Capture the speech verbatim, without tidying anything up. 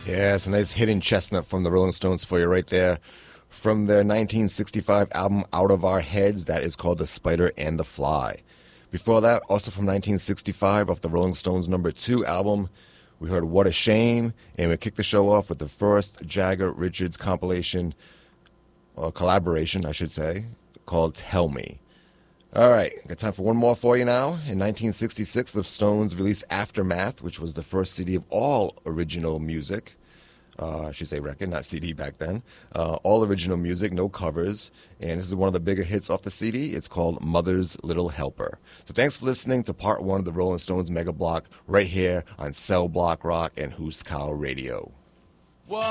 Yeah, it's a nice hidden chestnut from the Rolling Stones for you right there. From their nineteen sixty-five album Out of Our Heads, that is called The Spider and the Fly. Before that, also from nineteen sixty-five, off the Rolling Stones number two album, we heard What a Shame, and we kicked the show off with the first Jagger Richards compilation, or collaboration, I should say, called Tell Me. All right, got time for one more for you now. In nineteen sixty-six, the Stones released Aftermath, which was the first C D of all original music. Uh, I should say record, not C D back then. Uh, all original music, no covers. And this is one of the bigger hits off the C D. It's called Mother's Little Helper. So thanks for listening to part one of the Rolling Stones Mega Block right here on Cell Block Rock and Who's Cow Radio.